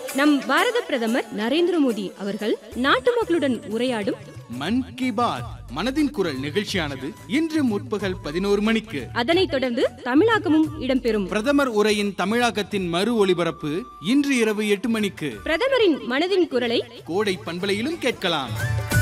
நம் பாரத பிரதமர் நரேந்திர மோடி அவர்கள் நாட்டு மக்களுடன் உரையாடும் மன் கி பாத் மனதின் குரல் நிகழ்ச்சியானது இன்று முற்பகல் 11 மணிக்கு, அதனைத் தொடர்ந்து தமிழாக்கமும் இடம்பெறும். பிரதமர் உரையின் தமிழாக்கத்தின் மறு ஒலிபரப்பு இன்று இரவு 8 மணிக்கு. பிரதமரின் மனதின் குரலை கோடை பண்பலையிலும் கேட்கலாம்.